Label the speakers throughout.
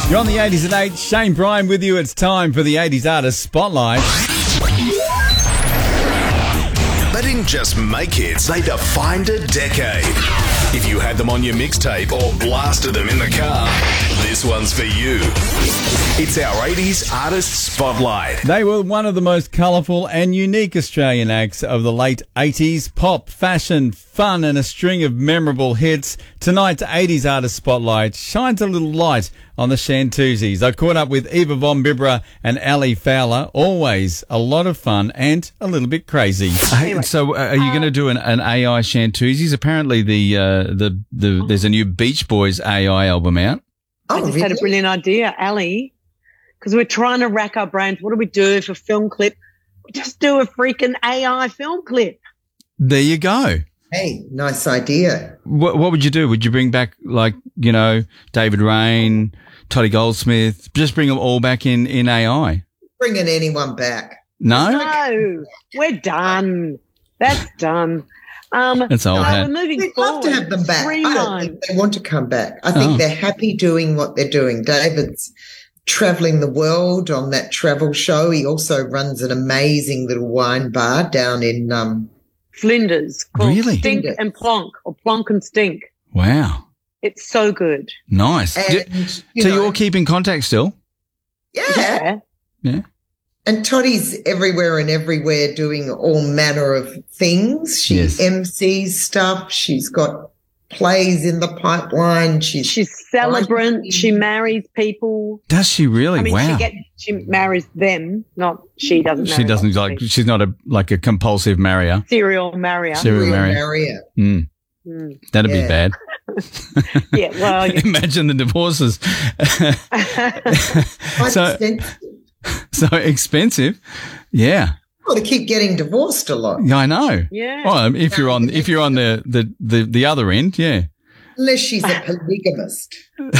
Speaker 1: You're on the 80s at 8. Shane Bryan with you. It's time for the 80s Artist Spotlight.
Speaker 2: They didn't just make hits, they defined a decade. If you had them on your mixtape or blasted them in the car, this one's for you. It's our 80s Artist Spotlight.
Speaker 1: They were one of the most colourful and unique Australian acts of the late 80s. Pop, fashion, fun and a string of memorable hits. Tonight's 80s Artist Spotlight shines a little light on the Shantuzis. I caught up with Eva Von Bibra and Ali Fowler. Always a lot of fun and a little bit crazy.
Speaker 3: Hey, so are you going to do an AI Shantuzis? Apparently there's a new Beach Boys AI album out.
Speaker 4: I just had a brilliant idea, Ali, because we're trying to rack our brains. What do we do for film clip? We just do a freaking AI film clip.
Speaker 3: There you go.
Speaker 5: Hey, nice idea.
Speaker 3: What would you do? Would you bring back, like, you know, David Rain, Toddy Goldsmith, just bring them all back in AI?
Speaker 5: Bringing anyone back.
Speaker 3: No,
Speaker 4: we're done. That's done.
Speaker 3: That's old hat.
Speaker 4: We're moving
Speaker 5: We'd
Speaker 4: forward.
Speaker 5: love to have them back. I don't think they want to come back. I think they're happy doing what they're doing. David's traveling the world on that travel show. He also runs an amazing little wine bar down in
Speaker 4: Flinders. Called
Speaker 3: Really?
Speaker 4: Stink and Plonk, or Plonk and Stink.
Speaker 3: Wow.
Speaker 4: It's so good.
Speaker 3: Nice.
Speaker 5: And,
Speaker 3: So you all keep in contact still?
Speaker 5: Yeah.
Speaker 3: Yeah.
Speaker 5: And Toddy's everywhere and everywhere doing all manner of things. She MCs stuff. She's got plays in the pipeline. She's
Speaker 4: celebrant. She marries people.
Speaker 3: Does she really?
Speaker 4: I mean,
Speaker 3: wow.
Speaker 4: she marries them, not she doesn't marry
Speaker 3: She doesn't
Speaker 4: them.
Speaker 3: she's not a compulsive marrier.
Speaker 4: Serial marrier.
Speaker 3: Serial marrier. That'd be bad.
Speaker 4: Yeah, well,
Speaker 3: imagine the divorces. So expensive. Yeah.
Speaker 5: Got to keep getting divorced a lot.
Speaker 3: Yeah, I know.
Speaker 4: Yeah.
Speaker 3: Well, if you're on the other end, yeah.
Speaker 5: Unless she's a polygamist.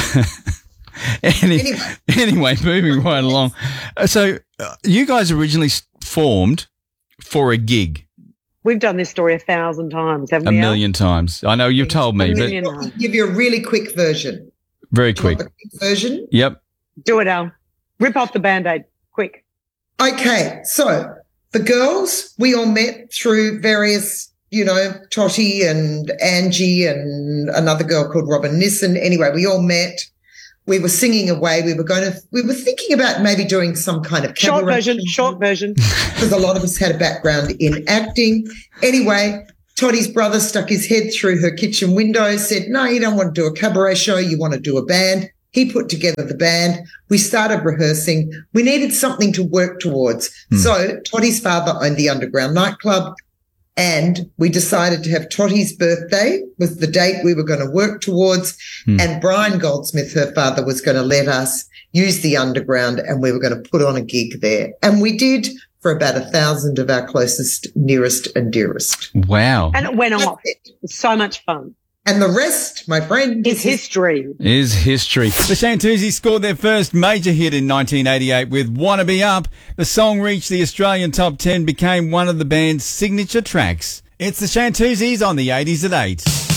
Speaker 3: Anyway, moving right along. So you guys originally formed for a gig.
Speaker 4: We've done this story 1,000 times, haven't
Speaker 3: A
Speaker 4: we?
Speaker 3: million times. I know you've told me, but
Speaker 5: I'll give you a really quick version.
Speaker 3: very quick.
Speaker 5: The quick version?
Speaker 3: Yep.
Speaker 4: Do it, Al. Rip off the Band-Aid, quick.
Speaker 5: Okay, so the girls, we all met through various, Totty and Angie and another girl called Robin Nissen. Anyway, we all met. We were singing away. We were thinking about maybe doing some kind of cabaret.
Speaker 4: Short version.
Speaker 5: Because a lot of us had a background in acting. Anyway, Toddy's brother stuck his head through her kitchen window, said, no, you don't want to do a cabaret show. You want to do a band. He put together the band. We started rehearsing. We needed something to work towards. So Toddy's father owned the Underground nightclub, and we decided to have Toddy's birthday was the date we were going to work towards. And Brian Goldsmith, her father, was going to let us use the Underground, and we were going to put on a gig there. And we did for about 1,000 of our closest, nearest and dearest.
Speaker 3: Wow.
Speaker 4: And it went off. It was so much fun.
Speaker 5: And the rest, my friend,
Speaker 4: is history.
Speaker 3: Is history.
Speaker 1: The Shantuzis scored their first major hit in 1988 with Wanna Be Up. The song reached the Australian top 10, became one of the band's signature tracks. It's the Shantuzis on the 80s at 8.